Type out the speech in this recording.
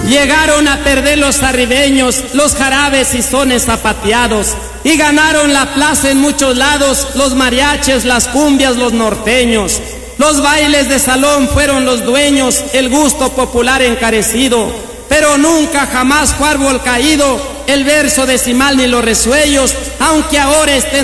Llegaron a perder los arribeños, los jarabes y sones zapateados, y ganaron la plaza en muchos lados, los mariachis, las cumbias, los norteños. Los bailes de salón fueron los dueños, el gusto popular encarecido, pero nunca jamás fue árbol caído el verso decimal ni los resuellos, aunque ahora estén